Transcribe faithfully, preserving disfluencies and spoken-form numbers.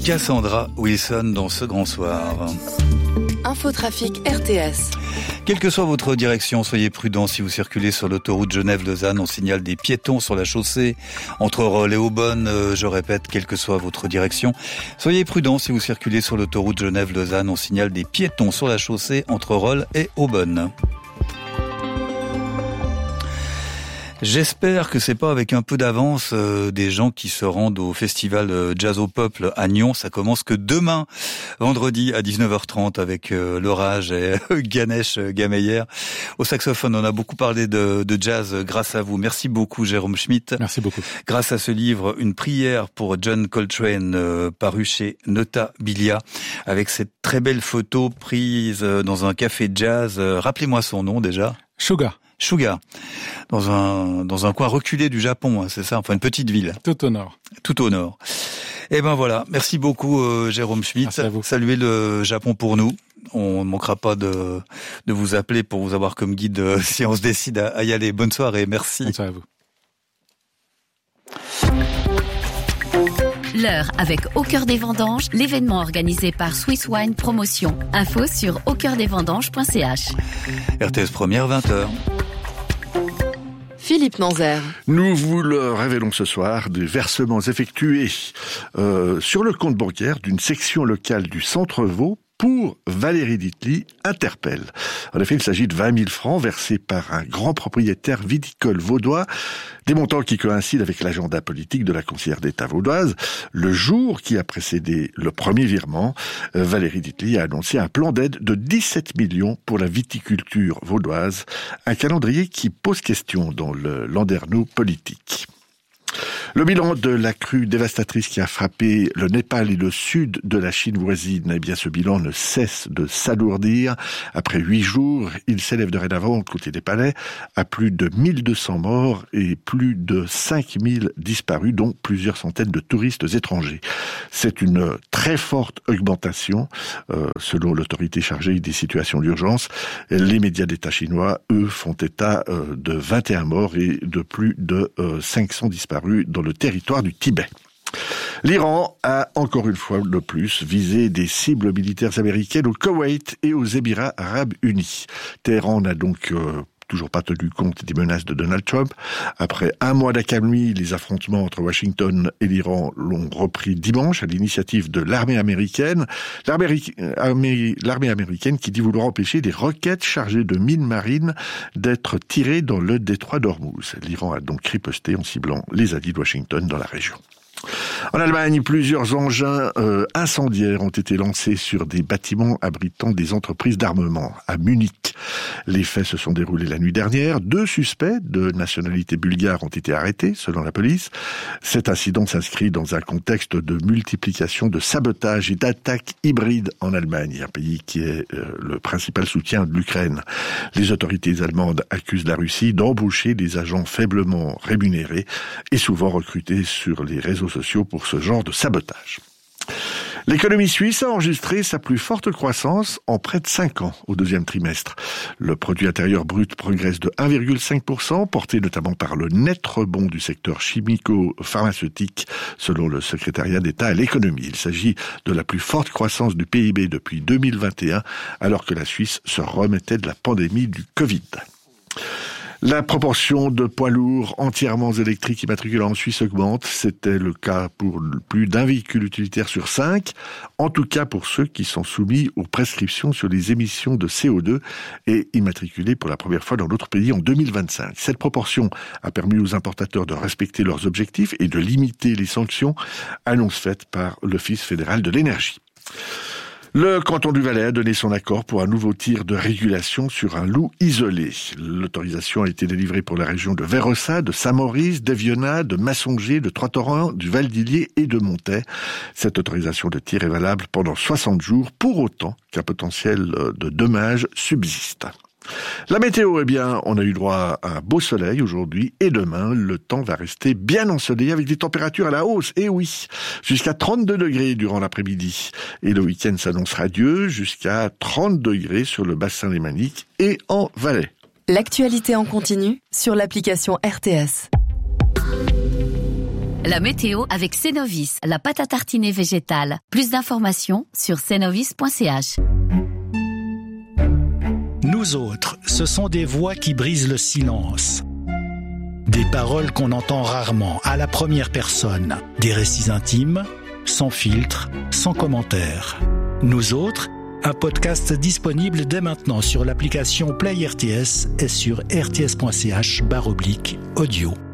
Cassandra Wilson dans Ce Grand Soir. Infotrafic R T S. Quelle que soit votre direction, soyez prudents si vous circulez sur l'autoroute Genève-Lausanne. On signale des piétons sur la chaussée entre Rolle et Aubonne. Euh, je répète, quelle que soit votre direction, soyez prudents si vous circulez sur l'autoroute Genève-Lausanne. On signale des piétons sur la chaussée entre Rolle et Aubonne. J'espère que c'est pas avec un peu d'avance euh, des gens qui se rendent au festival euh, Jazz au Peuple à Nyon. Ça commence que demain, vendredi à dix-neuf heures trente avec euh, l'orage et euh, Ganesh Gameyer. Au saxophone, on a beaucoup parlé de, de jazz grâce à vous. Merci beaucoup Jérôme Schmitt. Merci beaucoup. Grâce à ce livre, Une prière pour John Coltrane, euh, paru chez Notabilia, avec cette très belle photo prise euh, dans un café jazz. Euh, rappelez-moi son nom déjà. Sugar. Sugar, dans un dans un coin reculé du Japon, hein, c'est ça, enfin une petite ville. Tout au nord. Tout au nord. Et ben voilà, merci beaucoup euh, Jérôme Schmitt. Merci à vous. Saluez le Japon pour nous. On ne manquera pas de de vous appeler pour vous avoir comme guide euh, si on se décide à, à y aller. Bonne soirée, merci. Bonne soirée à vous. L'heure avec Au Cœur des Vendanges, l'événement organisé par Swiss Wine Promotion. Info sur au cœur des vendanges point c h. R T S Première, vingt heures. Philippe Manzer. Nous vous le révélons ce soir, des versements effectués euh, sur le compte bancaire d'une section locale du Centre Vaud pour Valérie Ditli interpelle. En effet, il s'agit de vingt mille francs versés par un grand propriétaire viticole vaudois, des montants qui coïncident avec l'agenda politique de la conseillère d'État vaudoise. Le jour qui a précédé le premier virement, Valérie Ditli a annoncé un plan d'aide de dix-sept millions pour la viticulture vaudoise, un calendrier qui pose question dans le landerneau politique. Le bilan de la crue dévastatrice qui a frappé le Népal et le sud de la Chine voisine, eh bien ce bilan ne cesse de s'alourdir. Après huit jours, il s'élève dorénavant, côté népalais, à plus de mille deux cents morts et plus de cinq mille disparus, dont plusieurs centaines de touristes étrangers. C'est une très forte augmentation, euh, selon l'autorité chargée des situations d'urgence. Les médias d'État chinois, eux, font état euh, de vingt et un morts et de plus de euh, cinq cents disparus dans le territoire du Tibet. L'Iran a encore une fois de plus visé des cibles militaires américaines au Koweït et aux Émirats arabes unis. Téhéran n'a donc euh, toujours pas tenu compte des menaces de Donald Trump. Après un mois d'accalmie, les affrontements entre Washington et l'Iran l'ont repris dimanche à l'initiative de l'armée américaine. L'armée, l'armée américaine qui dit vouloir empêcher des roquettes chargées de mines marines d'être tirées dans le détroit d'Ormuz. L'Iran a donc riposté en ciblant les alliés de Washington dans la région. En Allemagne, plusieurs engins euh, incendiaires ont été lancés sur des bâtiments abritant des entreprises d'armement à Munich. Les faits se sont déroulés la nuit dernière. Deux suspects de nationalité bulgare ont été arrêtés, selon la police. Cet incident s'inscrit dans un contexte de multiplication de sabotages et d'attaques hybrides en Allemagne, un pays qui est euh, le principal soutien de l'Ukraine. Les autorités allemandes accusent la Russie d'embaucher des agents faiblement rémunérés et souvent recrutés sur les réseaux sociaux pour ce genre de sabotage. L'économie suisse a enregistré sa plus forte croissance en près de cinq ans au deuxième trimestre. Le produit intérieur brut progresse de un virgule cinq pour cent, porté notamment par le net rebond du secteur chimico-pharmaceutique, selon le secrétariat d'État à l'économie. Il s'agit de la plus forte croissance du P I B depuis deux mille vingt et un, alors que la Suisse se remettait de la pandémie du Covid. La proportion de poids lourds entièrement électriques immatriculés en Suisse augmente. C'était le cas pour plus d'un véhicule utilitaire sur cinq, en tout cas pour ceux qui sont soumis aux prescriptions sur les émissions de C O deux et immatriculés pour la première fois dans notre pays en deux mille vingt-cinq. Cette proportion a permis aux importateurs de respecter leurs objectifs et de limiter les sanctions, annonce faite par l'Office fédéral de l'énergie. Le canton du Valais a donné son accord pour un nouveau tir de régulation sur un loup isolé. L'autorisation a été délivrée pour la région de Vérossa, de Saint-Maurice, d'Evionnat, de Massonger, de Trois-Torrents, du Val-d'Illier et de Montaix. Cette autorisation de tir est valable pendant soixante jours, pour autant qu'un potentiel de dommage subsiste. La météo, eh bien, on a eu droit à un beau soleil aujourd'hui et demain, le temps va rester bien ensoleillé avec des températures à la hausse. Et oui, jusqu'à trente-deux degrés durant l'après-midi. Et le week-end s'annonce radieux jusqu'à trente degrés sur le bassin lémanique et en Valais. L'actualité en continu sur l'application R T S. La météo avec Cenovis, la pâte à tartiner végétale. Plus d'informations sur cenovis point c h. Nous autres, ce sont des voix qui brisent le silence. Des paroles qu'on entend rarement, à la première personne. Des récits intimes, sans filtre, sans commentaire. Nous autres, un podcast disponible dès maintenant sur l'application Play R T S et sur r t s point c h barre oblique audio.